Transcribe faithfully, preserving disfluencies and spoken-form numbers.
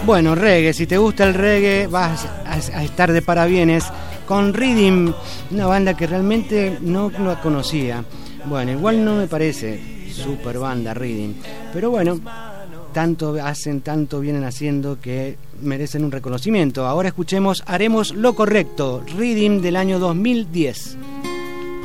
Bueno, reggae, si te gusta el reggae vas a, a estar de parabienes con Riddim, una banda que realmente no la conocía. Bueno, igual no me parece super banda Riddim, pero bueno, tanto hacen, tanto vienen haciendo que merecen un reconocimiento. Ahora escuchemos Haremos lo Correcto, Riddim del año dos mil diez.